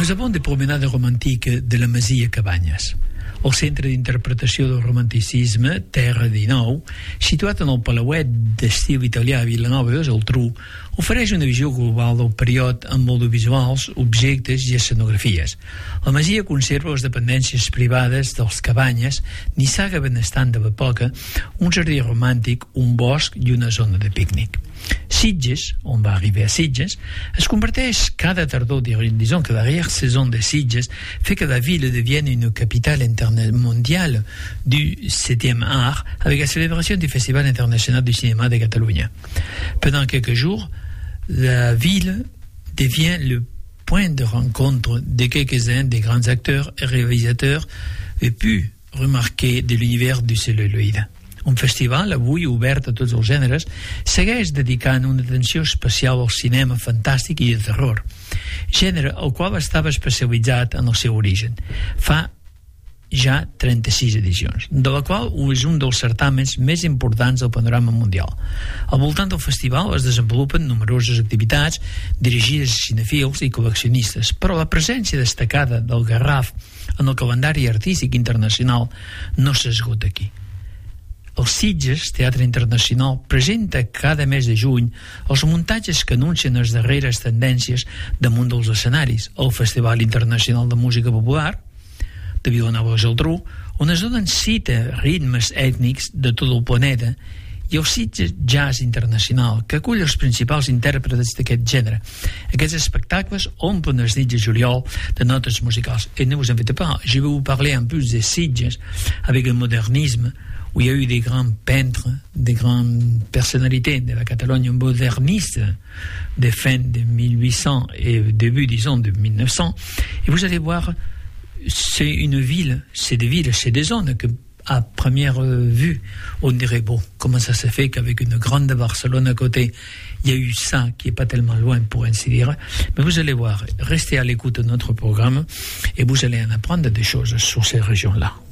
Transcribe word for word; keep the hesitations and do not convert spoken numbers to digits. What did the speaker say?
Nous avons des promenades romantiques de la Masia Cabanyes, el centre d'interpretació del romanticisme Terra dinou, situat en el palauet d'estil italià a Vilanova i la Geltrú, ofereix una visió global del període amb audiovisuals, objectes i escenografies. La masia conserva les dependències privades dels Cabanyes, nissaga benestant de l'època, un jardí romàntic, un bosc i una zona de pícnic. Sitges, on va arribar a Sitges, es converteix cada tardor, disons que l'arrière saison de Sitges fait que la ville devienne une capitale mondiale du septième art avec la célébration du Festival international du cinéma de Catalunya. Pendant quelques jours, la ville devient le point de rencontre de quelques-uns des grands acteurs et réalisateurs les plus remarqués de l'univers du celluloide. Un festival, avui obert a tots els gèneres, segueix dedicant una atenció especial al cinema fantàstic i de terror, gènere al qual estava especialitzat en el seu origen. Fa ja trenta-sis edicions, de la qual és un dels certàmens més importants del panorama mundial. Al voltant del festival es desenvolupen numeroses activitats dirigides a cinefils i col·leccionistes, però la presència destacada del Garraf en el calendari artístic internacional no s'esgota aquí. El Sitges Teatre Internacional presenta cada mes de juny els muntatges que anuncien les darreres tendències damunt dels escenaris. El Festival Internacional de Música Popular de Vilanova i la Geltrú, on es donen cita ritmes ètnics de tot el planeta, i el Sitges Jazz Internacional, que acull els principals intèrprets d'aquest gènere. Aquests espectacles omplen els nits de juliol de notes musicals. Et ne vous en faites pas, je vais vous parler en plus de Sitges avec le modernisme, où il y a eu des grands peintres, des grandes personnalités de la Catalogne moderniste de fin de mille huit cents et début, disons, de mille neuf cents. Et vous allez voir, c'est une ville, c'est des villes, c'est des zones que, à première vue, on dirait, bon, comment ça se fait qu'avec une grande Barcelone à côté, il y a eu ça qui n'est pas tellement loin, pour ainsi dire. Mais vous allez voir, restez à l'écoute de notre programme et vous allez en apprendre des choses sur ces régions-là.